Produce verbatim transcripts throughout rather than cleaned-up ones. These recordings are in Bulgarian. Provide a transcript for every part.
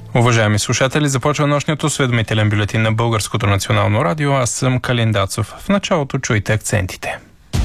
Уважаеми слушатели, започва нощният осведомителен бюлетин на Българското национално радио. Аз съм Калин Дацов. В началото чуйте акцентите.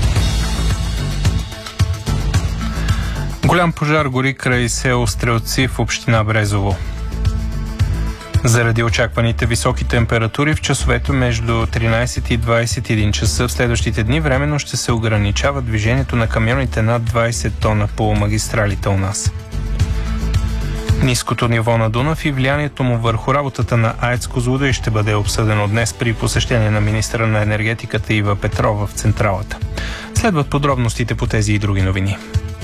Голям пожар гори край село Стрелци в община Брезово. Заради очакваните високи температури в часовете между тринайсет и двайсет и един часа в следващите дни временно ще се ограничава движението на камионите над двайсет тона по магистралите у нас. Ниското ниво на Дунав и влиянието му върху работата на АЕЦ Козлодуй ще бъде обсъдено днес при посещение на министъра на енергетиката Ива Петрова в централата. Следват подробностите по тези и други новини.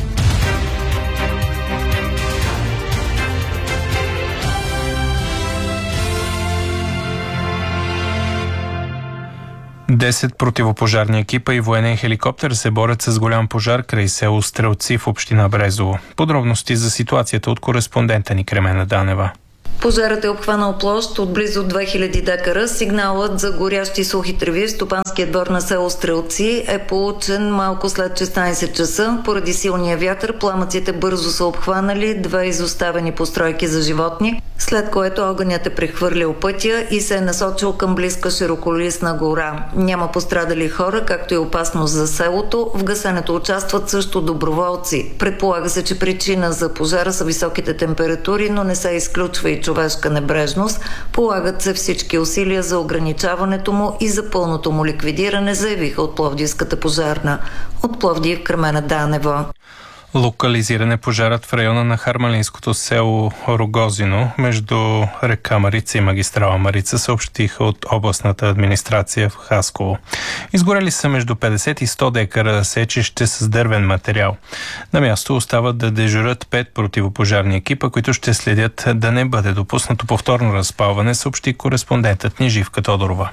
Десет противопожарни екипа и военен хеликоптер се борят с голям пожар край село Стрелци в община Брезово. Подробности за ситуацията от кореспондента ни Кремена Данева. Пожарът е обхванал площ от близо две хиляди декара. Сигналът за горящи сухи треви в стопанския двор на село Стрелци е получен малко след шестнайсет часа. Поради силния вятър пламъците бързо са обхванали две изоставени постройки за животни, след което огънят е прехвърлил пътя и се е насочил към близка широколисна гора. Няма пострадали хора, както и опасност за селото. В гасенето участват също доброволци. Предполага се, че причина за пожара са високите температури, но не се изключва и човешка небрежност. Полагат се всички усилия за ограничаването му и за пълното му ликвидиране, заявиха от Пловдивската пожарна. От Пловдив Кремена Данева. Локализиран е пожарът в района на харманлийското село Рогозино между река Марица и магистрала Марица, съобщиха от областната администрация в Хасково. Изгорели са между петдесет и сто декара сечище с дървен материал. На място остават да дежурят пет противопожарни екипа, които ще следят да не бъде допуснато повторно разпалване, съобщи кореспондентът ни Живка Тодорова.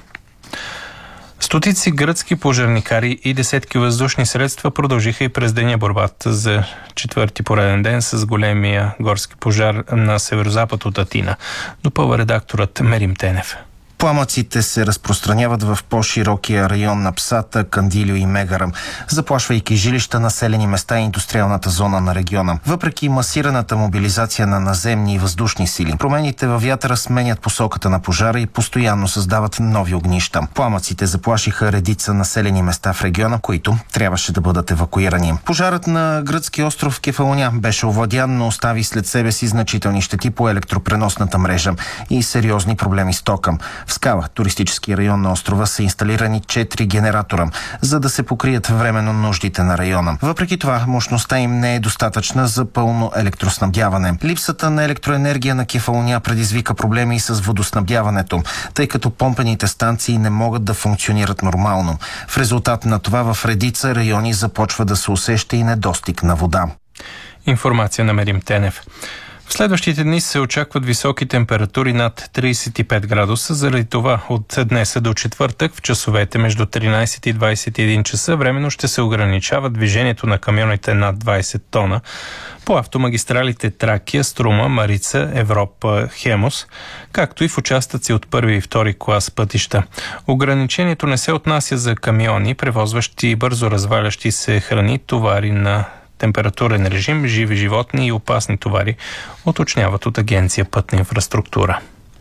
Стотици гръцки пожарникари и десетки въздушни средства продължиха и през деня борбата за четвърти пореден ден с големия горски пожар на северозапад от Атина. Допълва редакторът Мерим Тенев. Пламъците се разпространяват в по-широкия район на Псата, Кандилио и Мегарам, заплашвайки жилища, населени места и индустриалната зона на региона. Въпреки масираната мобилизация на наземни и въздушни сили, промените във вятъра сменят посоката на пожара и постоянно създават нови огнища. Пламъците заплашиха редица населени места в региона, които трябваше да бъдат евакуирани. Пожарът на гръцки остров Кефалоня беше овладян, но остави след себе си значителни щети по електропреносната мрежа и сериозни проблеми с тока. В Скала, туристически район на острова, са инсталирани четири генератора, за да се покрият временно нуждите на района. Въпреки това, мощността им не е достатъчна за пълно електроснабдяване. Липсата на електроенергия на Кефалоня предизвика проблеми и с водоснабдяването, тъй като помпените станции не могат да функционират нормално. В резултат на това в редица райони започва да се усеща и недостиг на вода. Информация на Мерим Тенев. В следващите дни се очакват високи температури над трийсет и пет градуса. Заради това от днес до четвъртък в часовете между тринайсет и двайсет и един часа временно ще се ограничава движението на камионите над двайсет тона по автомагистралите Тракия, Струма, Марица, Европа, Хемус, както и в участъци от първи и втори клас пътища. Ограничението не се отнася за камиони, превозващи бързо развалящи се храни, товари на температурен режим, живи животни и опасни товари, уточняват от агенция Пътна инфраструктура.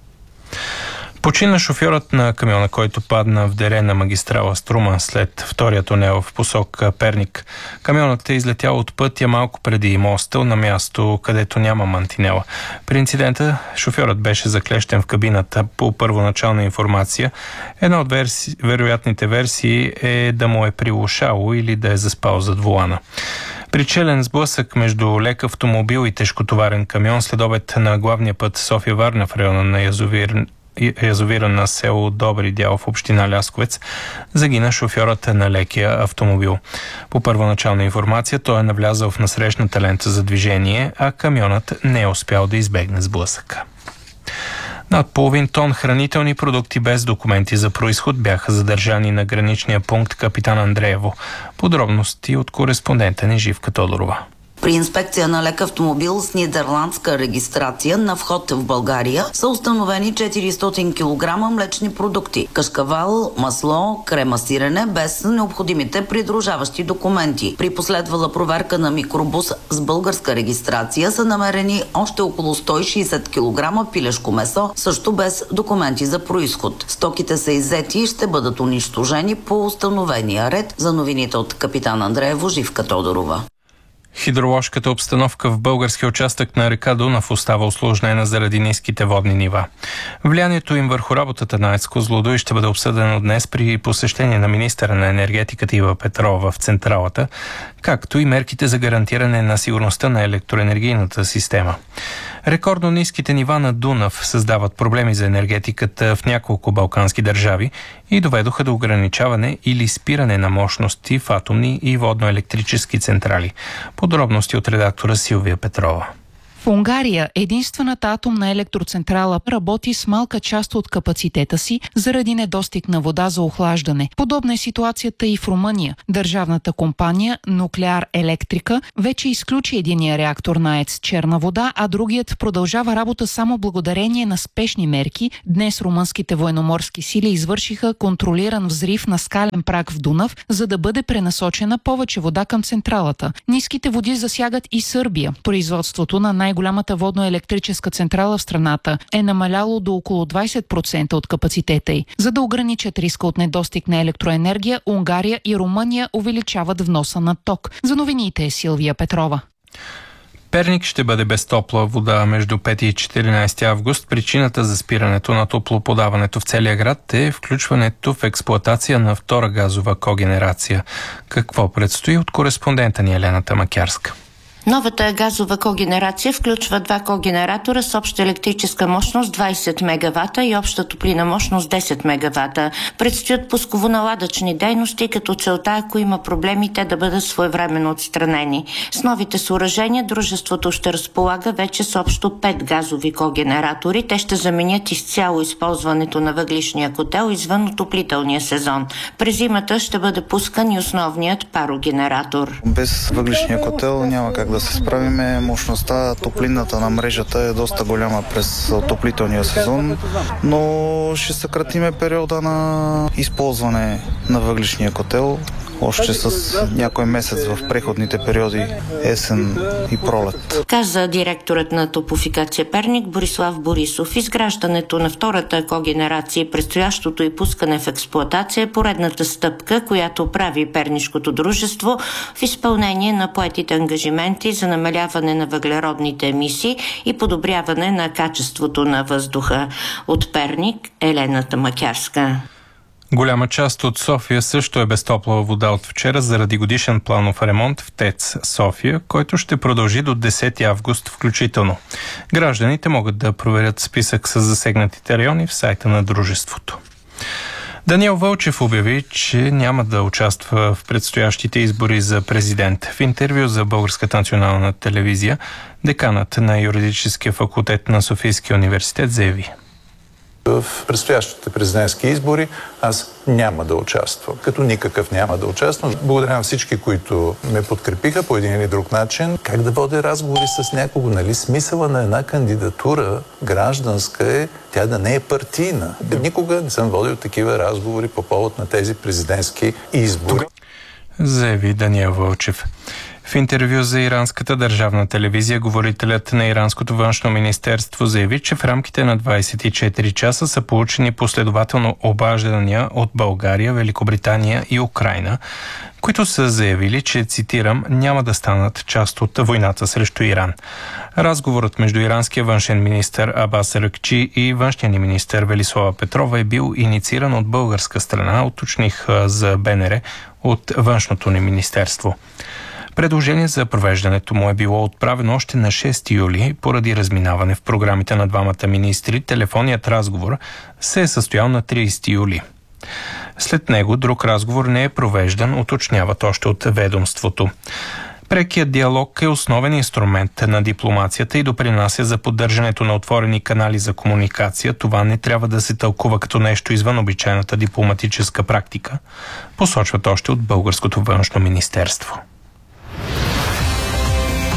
Почина шофьорът на камиона, който падна в дере на магистрала Струма след втория тунел в посока Перник. Камионът е излетял от пътя малко преди моста на място, където няма мантинела. При инцидента шофьорът беше заклещен в кабината по първоначална информация. Една от верси... вероятните версии е да му е прилушало или да е заспал зад волана. Причелен сблъсък между лек автомобил и тежкотоварен камион след обед на главния път София-Варна в района на язовир язовира на село Добри дял в община Лясковец, загина шофьорът на лекия автомобил. По първоначална информация той е навлязъл в насрещната лента за движение, а камионът не е успял да избегне сблъсъка. Над половин тон хранителни продукти без документи за произход бяха задържани на граничния пункт Капитан Андреево. Подробности от кореспондента ни Живка Тодорова. При инспекция на лек автомобил с нидерландска регистрация на вход в България са установени четиристотин килограма млечни продукти, кашкавал, масло, крема сирене без необходимите придружаващи документи. При последвала проверка на микробус с българска регистрация са намерени още около сто и шейсет килограма пилешко месо, също без документи за происход. Стоките са иззети и ще бъдат унищожени по установения ред. За новините от Капитан Андреево, Живка Тодорова. Хидроложката обстановка в българския участък на река Дунав остава усложнена заради ниските водни нива. Влиянието им върху работата на АЕЦ Козлодуй ще бъде обсъдено днес при посещение на министъра на енергетиката Ива Петрова в централата, както и мерките за гарантиране на сигурността на електроенергийната система. Рекордно ниските нива на Дунав създават проблеми за енергетиката в няколко балкански държави и доведоха до ограничаване или спиране на мощности в атомни и водноелектрически централи. Подробности от редактора Силвия Петрова. В Унгария единствената атомна електроцентрала работи с малка част от капацитета си заради недостиг на вода за охлаждане. Подобна е ситуацията и в Румъния. Държавната компания Нуклеар Електрика вече изключи единия реактор на АЕЦ Черна вода, а другият продължава работа само благодарение на спешни мерки. Днес румънските военноморски сили извършиха контролиран взрив на скален праг в Дунав, за да бъде пренасочена повече вода към централата. Ниските води засягат и Сърбия. Производството на най голямата водноелектрическа централа в страната е намаляло до около двайсет процента от капацитета й. За да ограничат риска от недостиг на електроенергия, Унгария и Румъния увеличават вноса на ток. За новините е Силвия Петрова. Перник ще бъде без топла вода между пети и четиринайсети август. Причината за спирането на топлоподаването в целия град е включването в експлоатация на втора газова когенерация. Какво предстои от кореспондента ни Елена Тамакярска? Новата газова когенерация включва два когенератора с обща електрическа мощност двайсет мегавата и обща топлина мощност десет мегавата. Предстоят пусково-наладъчни дейности, като целта, ако има проблеми, те да бъдат своевременно отстранени. С новите съоръжения дружеството ще разполага вече с общо пет газови когенератори. Те ще заменят изцяло използването на въглишния котел извън отоплителния сезон. През зимата ще бъде пускан и основният парогенератор. Без въглишния котел няма как да се справиме. Мощността, топлинната на мрежата е доста голяма през отоплителния сезон, но ще съкратиме периода на използване на въглишния котел още с някой месец в преходните периоди есен и пролет. Каза директорът на Топлофикация Перник Борислав Борисов. Изграждането на втората когенерация и предстоящото и пускане в експлоатация е поредната стъпка, която прави пернишкото дружество в изпълнение на поетите ангажименти за намаляване на въглеродните емисии и подобряване на качеството на въздуха. От Перник, Елена Тамакярска. Голяма част от София също е без топла вода от вчера заради годишен планов ремонт в ТЕЦ София, който ще продължи до десети август включително. Гражданите могат да проверят списък с засегнатите райони в сайта на дружеството. Даниел Вълчев обяви, че няма да участва в предстоящите избори за президент. В интервю за Българската национална телевизия деканът на юридическия факултет на Софийския университет заяви: в предстоящите президентски избори аз няма да участвам. Като никакъв няма да участвам. Благодаря на всички, които ме подкрепиха по един или друг начин. Как да водя разговори с някого? Нали? Смисъла на една кандидатура гражданска е тя да не е партийна. Никога не съм водил такива разговори по повод на тези президентски избори. Заяви Даниел Вълчев. В интервю за иранската държавна телевизия говорителят на иранското външно министерство заяви, че в рамките на двайсет и четири часа са получени последователно обаждания от България, Великобритания и Украйна, които са заявили, че, цитирам, няма да станат част от войната срещу Иран. Разговорът между иранския външен министър Абас Аракчи и външния ни министър Велислава Петрова е бил иницииран от българска страна, уточних за БНР от външното ни министерство. Предложение за провеждането му е било отправено още на шести юли поради разминаване в програмите на двамата министри. Телефонният разговор се е състоял на трийсети юли. След него друг разговор не е провеждан, уточняват още от ведомството. Прекият диалог е основен инструмент на дипломацията и допринася за поддържането на отворени канали за комуникация. Това не трябва да се тълкува като нещо извън обичайната дипломатическа практика, посочват още от Българското външно министерство.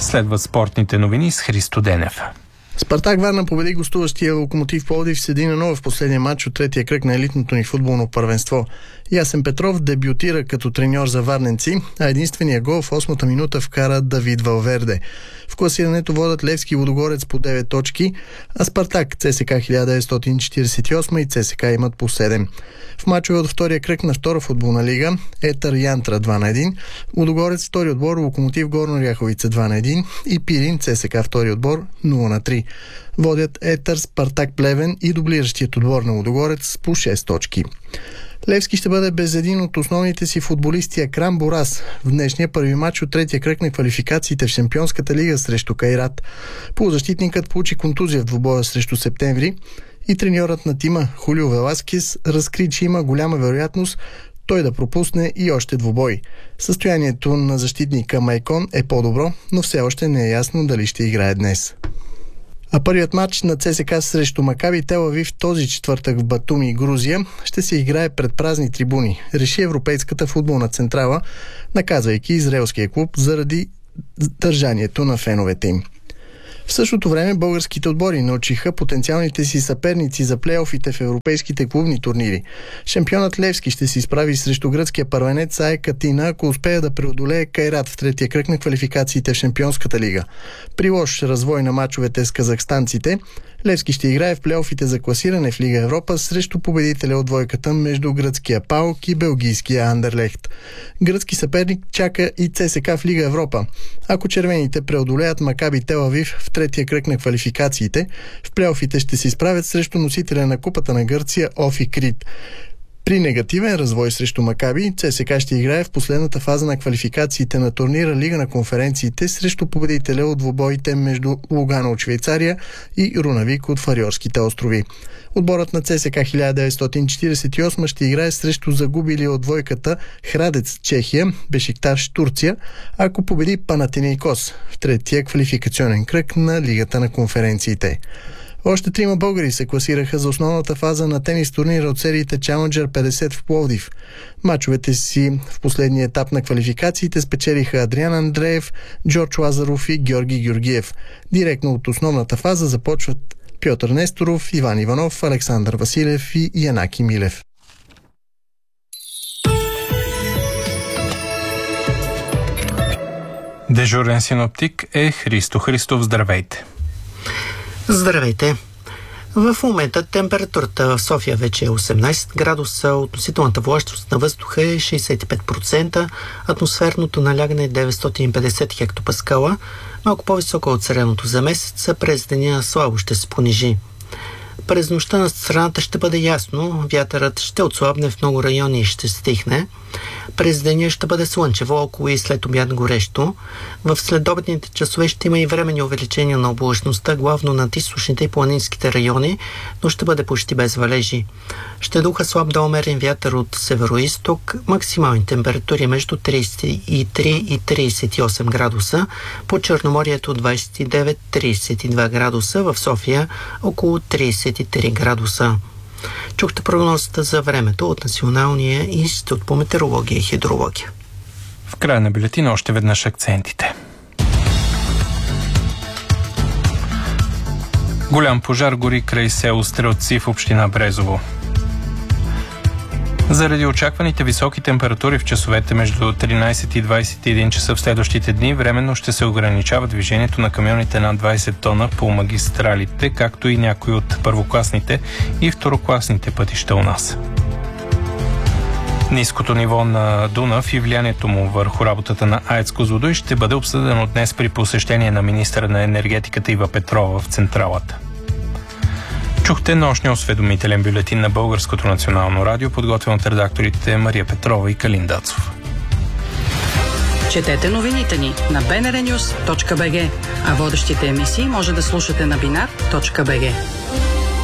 Следват спортните новини с Христо Денев. Спартак Варна победи гостуващия Локомотив Пловдив с един на нула в последния матч от третия кръг на елитното ни футболно първенство. Ясен Петров дебютира като треньор за варненци, а единствения гол в осмата минута вкара Давид Валверде. В класирането водят Левски и Лудогорец по девет точки, а Спартак, ЦСКА хиляда деветстотин четиридесет и осма и ЦСКА имат по седем. В мачове от втория кръг на втора футболна лига Етър Янтра два на един, Лудогорец втори отбор, Локомотив Горна Оряховица два на един и Пирин ЦСКА втори отбор нула на три. Водят Етър, Спартак Плевен и дублиращият отбор на Лудогорец по шест точки. Левски ще бъде без един от основните си футболисти Акрам Борас в днешния първи матч от третия кръг на квалификациите в Шампионската лига срещу Кайрат. Полузащитникът получи контузия в двубоя срещу Септември и треньорът на тима Хулио Веласкес разкри, че има голяма вероятност той да пропусне и още двубой. Състоянието на защитника Майкон е по-добро, но все още не е ясно дали ще играе днес. А първият матч на ЦСКА срещу Макаби Тел Авив този четвъртък в Батуми, Грузия, ще се играе пред празни трибуни, реши Европейската футболна централа, наказвайки израелския клуб заради държанието на феновете им. В същото време българските отбори научиха потенциалните си съперници за плейофите в европейските клубни турнири. Шампионът Левски ще се изправи срещу гръцкия първенец АЕК Атина, ако успее да преодолее Кайрат в третия кръг на квалификациите в Шампионската лига. При лош развой на мачовете с казахстанците, Левски ще играе в плейофите за класиране в Лига Европа срещу победителя от двойката между гръцкия ПАОК и белгийския Андерлехт. Гръцки съперник чака и ЦСКА в Лига Европа. Ако червените преодолеят Макаби Тел Авив в третия кръг на квалификациите, в плейофите ще се изправят срещу носителя на Купата на Гърция Офи Крит. При негативен развой срещу Макаби, ЦСКА ще играе в последната фаза на квалификациите на турнира Лига на конференциите срещу победителя от двубоите между Лугано от Швейцария и Рунавик от Фариорските острови. Отборът на ЦСКА хиляда деветстотин четиридесет и осма ще играе срещу загубили от двойката Храдец Чехия, Бешикташ Турция, ако победи Панатинейкос в третия квалификационен кръг на Лигата на конференциите. Още трима българи се класираха за основната фаза на тенис турнира от сериите Challenger петдесет в Пловдив. Мачовете си в последния етап на квалификациите спечелиха Адриан Андреев, Джордж Лазаров и Георги Георгиев. Директно от основната фаза започват Пьотър Несторов, Иван Иванов, Александър Василев и Янаки Милев. Дежурен синоптик е Христо Христов. Здравейте! Здравейте! В момента температурата в София вече е осемнайсет градуса, относителната влажност на въздуха е шейсет и пет процента, атмосферното налягане е деветстотин и петдесет хектопаскала, малко по-високо от средното за месеца, през деня слабо ще се понижи. През нощта на страната ще бъде ясно, вятърът ще отслабне в много райони и ще стихне. През деня ще бъде слънчево, около и след обяд горещо. В следобедните часове ще има и временни увеличения на облачността, главно над източните и планинските райони, но ще бъде почти без валежи. Ще духа слаб до умерен вятър от северо-исток, максимални температури между трийсет и три и трийсет и осем градуса, по Черноморието двайсет и девет до трийсет и два градуса, в София около трийсет и три градуса. Чухте прогнозата за времето от Националния институт по метеорология и хидрология. В края на бюлетина още веднъж акцентите. Голям пожар гори край село Стрелци в община Брезово. Заради очакваните високи температури в часовете между тринайсет и двайсет и един часа в следващите дни, временно ще се ограничава движението на камионите над двайсет тона по магистралите, както и някои от първокласните и второкласните пътища у нас. Ниското ниво на Дунав и влиянието му върху работата на АЕЦ Козлодуй ще бъде обсъдено днес при посещение на министъра на енергетиката Ива Петрова в централата. Чухте нощния осведомителен бюлетин на Българското национално радио, подготвен от редакторите Мария Петрова и Калин Дацов. Четете новините ни на би ен ар нюз точка би джи, а водещите емисии може да слушате на бинар точка би джи.